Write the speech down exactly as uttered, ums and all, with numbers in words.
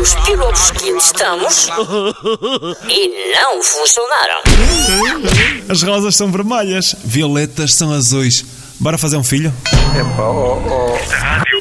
os pilotos que testamos e não funcionaram. As rosas são vermelhas, violetas são azuis. Bora fazer um filho? Epá, oh, oh.